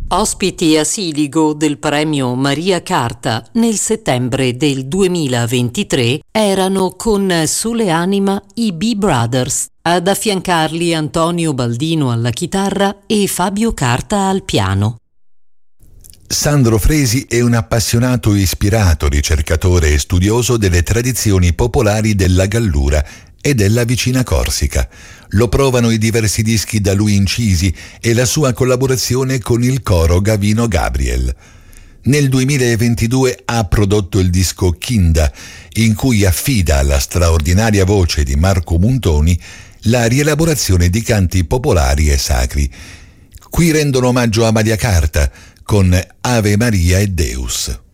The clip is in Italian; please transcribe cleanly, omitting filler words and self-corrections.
Ospiti a Siligo del premio Maria Carta nel settembre del 2023 erano con Sole Anima i B-Brothers, ad affiancarli Antonio Baldino alla chitarra e Fabio Carta al piano. Sandro Fresi è un appassionato e ispirato ricercatore e studioso delle tradizioni popolari della Gallura e della vicina Corsica. Lo provano i diversi dischi da lui incisi e la sua collaborazione con il coro Gavino Gabriel. Nel 2022 ha prodotto il disco Kinda, in cui affida alla straordinaria voce di Marco Muntoni la rielaborazione di canti popolari e sacri. Qui rendono omaggio a Maria Carta con Ave Maria e Deus.